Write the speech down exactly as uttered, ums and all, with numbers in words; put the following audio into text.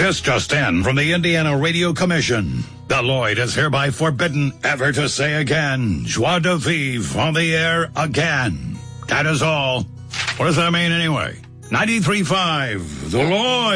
This just in from the Indiana Radio Commission. The Lloyd is hereby forbidden ever to say again, joie de vivre on the air again. That is all. What does that mean anyway? ninety-three point five, The Lloyd.